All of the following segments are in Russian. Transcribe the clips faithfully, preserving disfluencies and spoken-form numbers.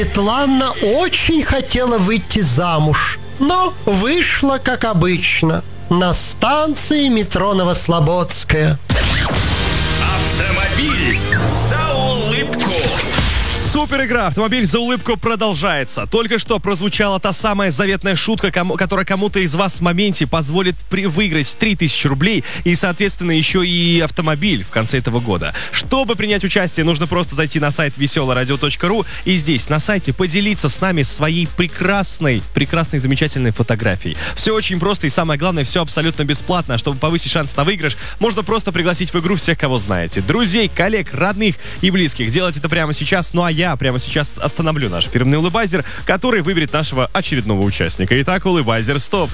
Светлана очень хотела выйти замуж, но вышла, как обычно, на станции метро Новослободская. Автомобиль за улыбку. Супер игра «Автомобиль за улыбку» продолжается. Только что прозвучала та самая заветная шутка, кому, которая кому-то из вас в моменте позволит при, выиграть три тысячи рублей и, соответственно, еще и автомобиль в конце этого года. Чтобы принять участие, нужно просто зайти на сайт веселое радио точка ру и здесь, на сайте, поделиться с нами своей прекрасной, прекрасной, замечательной фотографией. Все очень просто и, самое главное, все абсолютно бесплатно. А чтобы повысить шанс на выигрыш, можно просто пригласить в игру всех, кого знаете. Друзей, коллег, родных и близких. Делать это прямо сейчас. Ну а я Я прямо сейчас остановлю наш фирменный улыбайзер, который выберет нашего очередного участника. Итак, улыбайзер, стоп.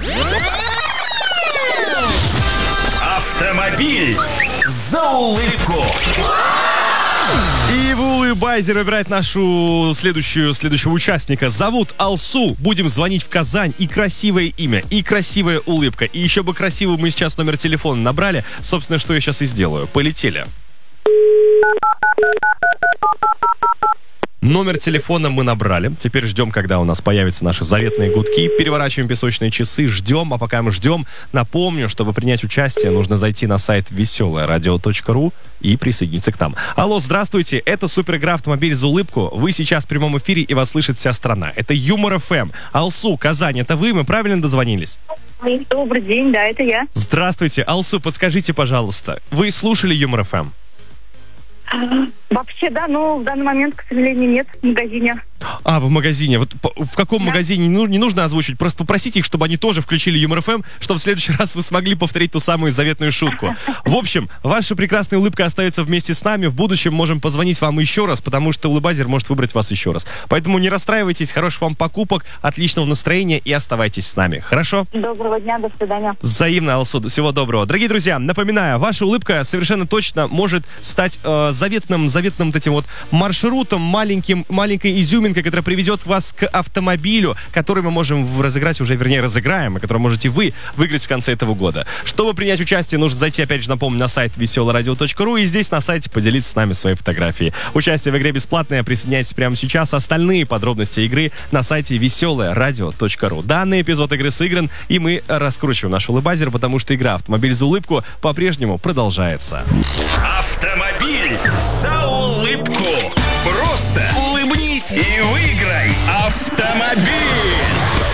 Автомобиль за улыбку. И в улыбайзер выбирает нашу следующую, следующего участника. Зовут Алсу. Будем звонить в Казань. И красивое имя, и красивая улыбка. И еще бы красивый мы сейчас номер телефона набрали. Собственно, что я сейчас и сделаю. Полетели. Номер телефона мы набрали. Теперь ждем, когда у нас появятся наши заветные гудки. Переворачиваем песочные часы, ждем. А пока мы ждем, напомню, чтобы принять участие, нужно зайти на сайт веселое радио точка ру и присоединиться к нам. Алло, здравствуйте, это супер игра «Автомобиль за улыбку». Вы сейчас в прямом эфире, и вас слышит вся страна. Это Юмор эф эм. Алсу, Казань, это вы? Мы правильно дозвонились? Добрый день, да, это я. Здравствуйте. Алсу, подскажите, пожалуйста, вы слушали Юмор эф эм? Вообще, да, но в данный момент, к сожалению, нет в магазине. А, в магазине. Вот в каком да. магазине не, не нужно озвучивать, просто попросите их, чтобы они тоже включили Юмор эф эм, чтобы в следующий раз вы смогли повторить ту самую заветную шутку. В общем, ваша прекрасная улыбка остается вместе с нами. В будущем можем позвонить вам еще раз, потому что улыбайзер может выбрать вас еще раз. Поэтому не расстраивайтесь, хороших вам покупок, отличного настроения и оставайтесь с нами. Хорошо? Доброго дня, до свидания. Взаимно, Алсу. Всего доброго. Дорогие друзья, напоминаю, ваша улыбка совершенно точно может стать э, заветным, заветным вот этим вот маршрутом, маленьким, маленькой изюминкой, которая приведет вас к автомобилю, который мы можем разыграть, уже, вернее, разыграем, и который можете вы выиграть в конце этого года. Чтобы принять участие, нужно зайти, опять же, напомню, на сайт веселое радио точка ру и здесь на сайте поделиться с нами своей фотографией. Участие в игре бесплатное, присоединяйтесь прямо сейчас. Остальные подробности игры на сайте веселое радио точка ру. Данный эпизод игры сыгран, и мы раскручиваем наш улыбайзер, потому что игра «Автомобиль за улыбку» по-прежнему продолжается. Автомобиль за улыбку. Просто улыбнись и выиграй автомобиль.